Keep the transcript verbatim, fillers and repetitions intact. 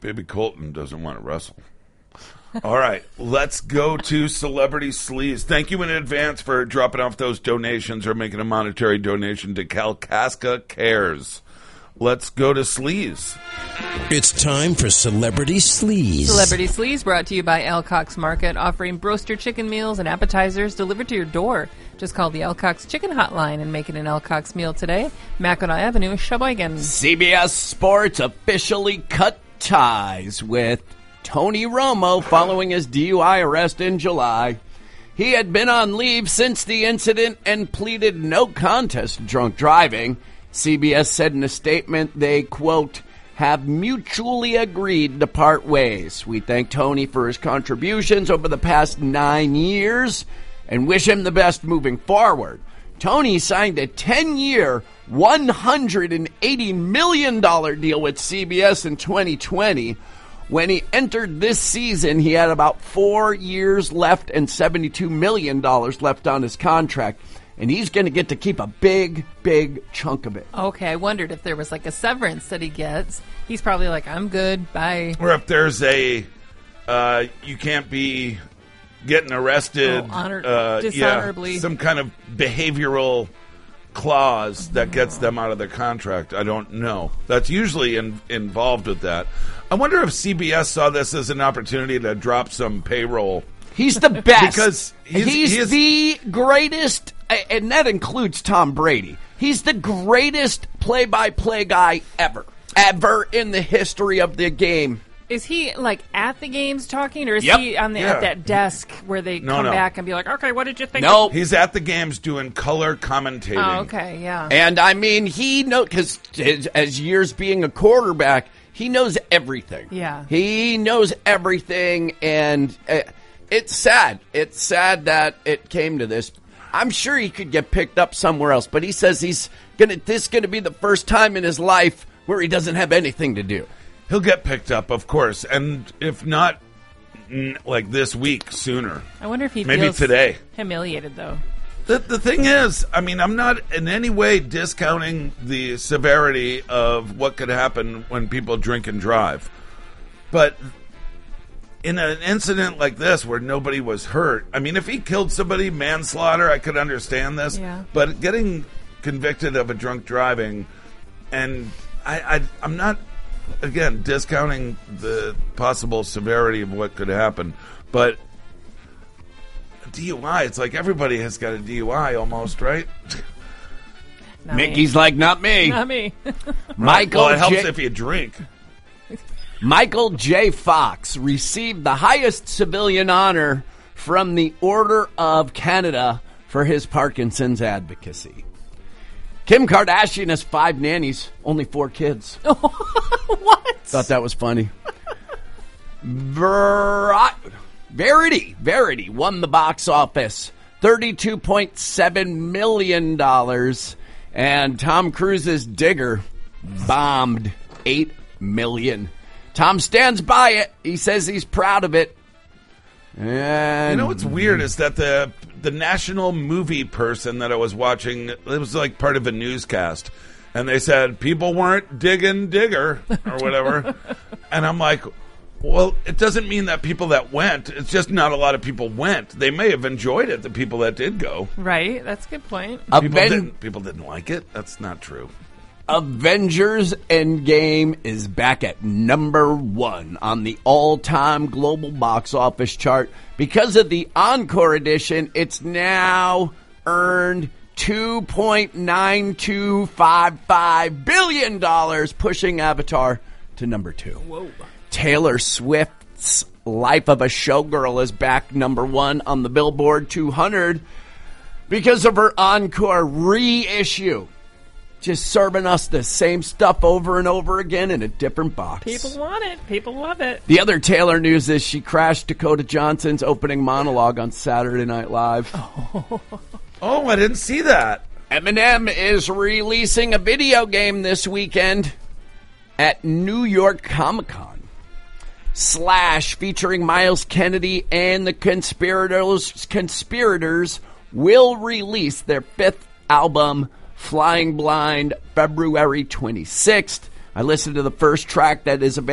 Baby Colton doesn't want to wrestle. All right, let's go to Celebrity Sleaze. Thank you in advance for dropping off those donations or making a monetary donation to Kalkaska Cares. Let's go to Sleaze. It's time for Celebrity Sleaze. Celebrity Sleaze brought to you by Alcock's Market, offering broaster chicken meals and appetizers delivered to your door. Just call the Alcock's Chicken Hotline and make it an Alcock's meal today. Mackinac Avenue, Sheboygan. C B S Sports officially cut ties with Tony Romo following his D U I arrest in July. He had been on leave since the incident and pleaded no contest to drunk driving. C B S said in a statement they, quote, have mutually agreed to part ways. We thank Tony for his contributions over the past nine years and wish him the best moving forward. Tony signed a ten-year, one hundred eighty million dollars deal with C B S in twenty twenty. When he entered this season, he had about four years left and seventy-two million dollars left on his contract. And he's going to get to keep a big, big chunk of it. Okay, I wondered if there was like a severance that he gets. He's probably like, I'm good, bye. Or if there's a, uh, you can't be getting arrested. Oh, honor- uh, dishonorably. Yeah, some kind of behavioral clause that gets them out of their contract. I don't know. That's usually in, involved with that. I wonder if C B S saw this as an opportunity to drop some payroll. He's the best. Because he's, he's he is, the greatest, and that includes Tom Brady. He's the greatest play-by-play guy ever, ever in the history of the game. Is he like at the games talking, or is Yep. he on the, Yeah. at that desk where they No, come no. back and be like, okay, what did you think? No. he's at the games doing color commentating. Oh, okay, yeah. And, I mean, he knows, because as years being a quarterback, he knows everything. Yeah. He knows everything, and uh, it's sad. It's sad that it came to this. I'm sure he could get picked up somewhere else, but he says he's gonna. This is going to be the first time in his life where he doesn't have anything to do. He'll get picked up, of course, and if not, n- like this week, sooner. I wonder if he Maybe feels today. humiliated, though. The, the thing is, I mean, I'm not in any way discounting the severity of what could happen when people drink and drive. But in an incident like this where nobody was hurt, I mean, if he killed somebody, manslaughter, I could understand this. Yeah. But getting convicted of a drunk driving, and I, I, I'm not, again, discounting the possible severity of what could happen. But D U I, it's like everybody has got a D U I almost, right? Not me. Mickey's like, not me. Not me. Michael Well, it helps J- if you drink. Michael J. Fox received the highest civilian honor from the Order of Canada for his Parkinson's advocacy. Kim Kardashian has five nannies, only four kids. What? Thought that was funny. Ver- Verity, Verity won the box office, thirty-two point seven million dollars, and Tom Cruise's Digger bombed eight million dollars. Tom stands by it. He says he's proud of it. And You know what's weird is that the the national movie person that I was watching, it was like part of a newscast, and they said people weren't digging Digger or whatever, and I'm like, well, it doesn't mean that people that went, it's just not a lot of people went. They may have enjoyed it, the people that did go. Right, that's a good point. People, Aven- didn't, people didn't like it. That's not true. Avengers Endgame is back at number one on the all-time global box office chart. Because of the Encore edition, it's now earned two point nine two five five billion dollars, pushing Avatar to number two. Whoa. Taylor Swift's Life of a Showgirl is back number one on the Billboard two hundred because of her Encore reissue. Just serving us the same stuff over and over again in a different box. People want it. People love it. The other Taylor news is she crashed Dakota Johnson's opening monologue on Saturday Night Live. Oh. Oh, I didn't see that. Eminem is releasing a video game this weekend at New York Comic Con. Slash, featuring Miles Kennedy and the conspirators, conspirators will release their fifth album, Flying Blind, February twenty-sixth. I listened to the first track that is available.